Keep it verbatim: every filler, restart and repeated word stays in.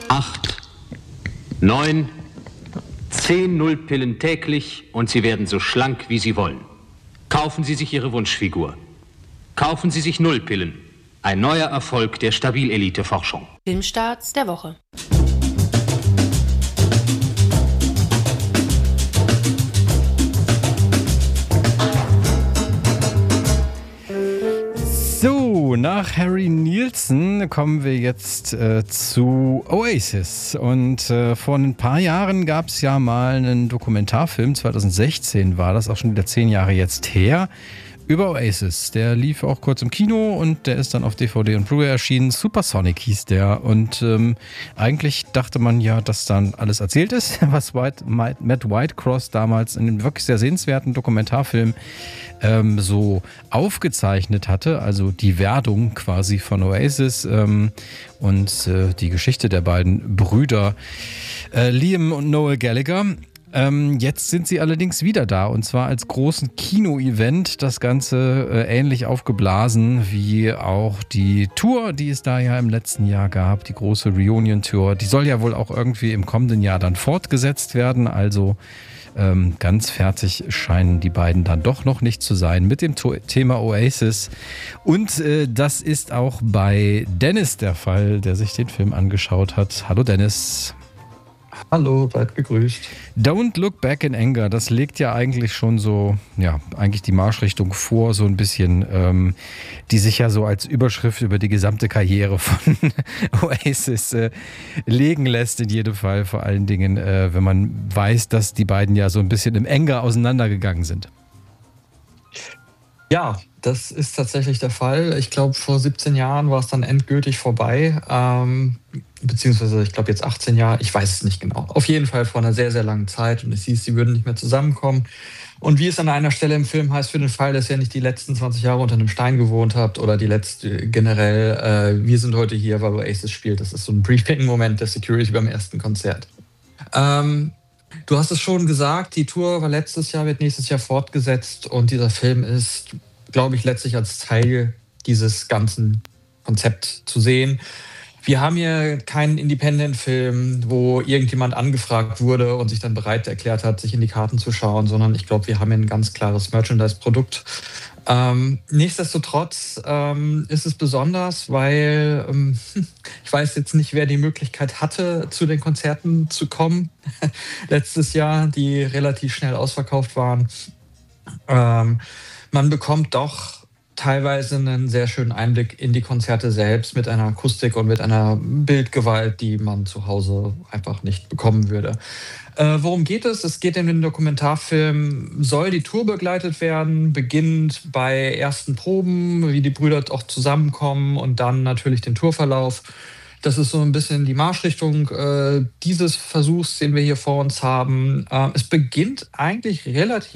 acht, neun, zehn Nullpillen täglich und Sie werden so schlank, wie Sie wollen. Kaufen Sie sich Ihre Wunschfigur. Kaufen Sie sich Nullpillen. Ein neuer Erfolg der Stabil-Elite-Forschung. Filmstarts der Woche. So, nach Harry Nilsson kommen wir jetzt äh, zu Oasis. Und äh, vor ein paar Jahren gab es ja mal einen Dokumentarfilm, zwanzig sechzehn war das, auch schon wieder zehn Jahre jetzt her, über Oasis. Der lief auch kurz im Kino und der ist dann auf D V D und Blu-ray erschienen. Supersonic hieß der. Und ähm, eigentlich dachte man ja, dass dann alles erzählt ist, was White, Matt Whitecross damals in einem wirklich sehr sehenswerten Dokumentarfilm ähm, so aufgezeichnet hatte. Also die Werdung quasi von Oasis ähm, und äh, die Geschichte der beiden Brüder äh, Liam und Noel Gallagher. Ähm, jetzt sind sie allerdings wieder da und zwar als großen Kino-Event, das Ganze äh, ähnlich aufgeblasen wie auch die Tour, die es da ja im letzten Jahr gab, die große Reunion-Tour. Die soll ja wohl auch irgendwie im kommenden Jahr dann fortgesetzt werden, also ähm, ganz fertig scheinen die beiden dann doch noch nicht zu sein mit dem to- Thema Oasis. Und äh, das ist auch bei Dennis der Fall, der sich den Film angeschaut hat. Hallo Dennis. Hallo, seid gegrüßt. Don't Look Back in Anger, das legt ja eigentlich schon so, ja, eigentlich die Marschrichtung vor, so ein bisschen, ähm, die sich ja so als Überschrift über die gesamte Karriere von Oasis äh, legen lässt, in jedem Fall, vor allen Dingen, äh, wenn man weiß, dass die beiden ja so ein bisschen im Anger auseinandergegangen sind. Ja, das ist tatsächlich der Fall. Ich glaube, vor siebzehn Jahren war es dann endgültig vorbei. Ähm, beziehungsweise, ich glaube, jetzt achtzehn Jahre. Ich weiß es nicht genau. Auf jeden Fall vor einer sehr, sehr langen Zeit. Und es hieß, sie würden nicht mehr zusammenkommen. Und wie es an einer Stelle im Film heißt, für den Fall, dass ihr nicht die letzten zwanzig Jahre unter einem Stein gewohnt habt oder die letzte generell, äh, wir sind heute hier, weil Oasis spielt. Das ist so ein Briefing-Moment der Security beim ersten Konzert. Ähm, Du hast es schon gesagt, die Tour war letztes Jahr, wird nächstes Jahr fortgesetzt und dieser Film ist, glaube ich, letztlich als Teil dieses ganzen Konzepts zu sehen. Wir haben hier keinen Independent-Film, wo irgendjemand angefragt wurde und sich dann bereit erklärt hat, sich in die Karten zu schauen, sondern ich glaube, wir haben hier ein ganz klares Merchandise-Produkt. Ähm, nichtsdestotrotz ähm, ist es besonders, weil ähm, ich weiß jetzt nicht, wer die Möglichkeit hatte, zu den Konzerten zu kommen letztes Jahr, die relativ schnell ausverkauft waren. Ähm, man bekommt doch teilweise einen sehr schönen Einblick in die Konzerte selbst mit einer Akustik und mit einer Bildgewalt, die man zu Hause einfach nicht bekommen würde. Äh, worum geht es? Es geht in dem Dokumentarfilm, soll die Tour begleitet werden, beginnt bei ersten Proben, wie die Brüder auch zusammenkommen und dann natürlich den Tourverlauf. Das ist so ein bisschen die Marschrichtung äh, dieses Versuchs, den wir hier vor uns haben. Äh, es beginnt eigentlich relativ